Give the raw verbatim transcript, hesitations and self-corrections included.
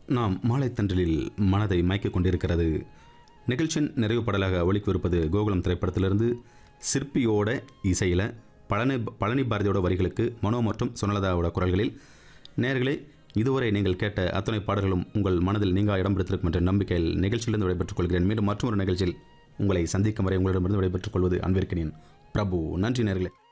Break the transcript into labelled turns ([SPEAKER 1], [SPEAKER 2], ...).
[SPEAKER 1] நாம் மாலைத்தன்றலில் மனதை மயக்கிக் கொண்டிருக்கிறது. நிகழ்ச்சியின் நிறைவு பாடலாக ஒலிக்கவிருப்பது கோகுலம் திரைப்படத்திலிருந்து சிற்பியோட இசையில் பழனி பழனி பாரதியோட வரிகளுக்கு மனோ மற்றும் சுனலதாவோட குரல்களில். நேயர்களே, இதுவரை நீங்கள் கேட்ட அத்தனை பாடல்களும் உங்கள் மனதில் நீங்கா இடம் பிடித்திருக்கும் என்ற நம்பிக்கையில் நிகழ்ச்சியிலிருந்து விடைபெற்றுக் கொள்கிறேன். மீண்டும் மற்றொரு நிகழ்ச்சியில் உங்களை சந்திக்கும் வரை உங்களிடமிருந்து விடைபெற்றுக் கொள்வது அன்பிற்கினின் பிரபு. நன்றி நேயர்களே.